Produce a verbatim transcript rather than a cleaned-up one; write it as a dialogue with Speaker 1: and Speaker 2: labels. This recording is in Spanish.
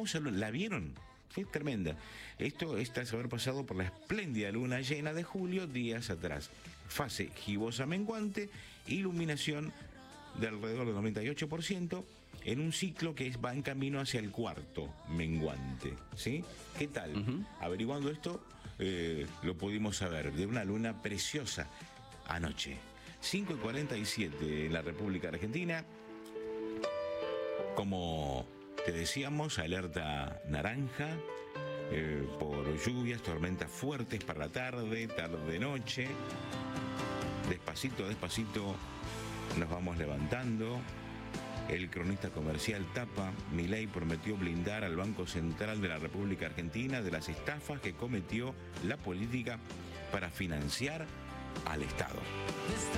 Speaker 1: hermosa luna, ¿la vieron? Fue tremenda. Esto es tras haber pasado por la espléndida luna llena de julio días atrás. Fase gibosa menguante, iluminación de alrededor del noventa y ocho por ciento en un ciclo que va en camino hacia el cuarto menguante, ¿sí? ¿Qué tal? Uh-huh. Averiguando esto, eh, lo pudimos saber, de una luna preciosa anoche. cinco y cuarenta y siete en la República Argentina. Como te decíamos, alerta naranja eh, por lluvias, tormentas fuertes para la tarde, tarde-noche. Despacito, despacito nos vamos levantando. El cronista comercial tapa: Milei prometió blindar al Banco Central de la República Argentina de las estafas que cometió la política para financiar al Estado.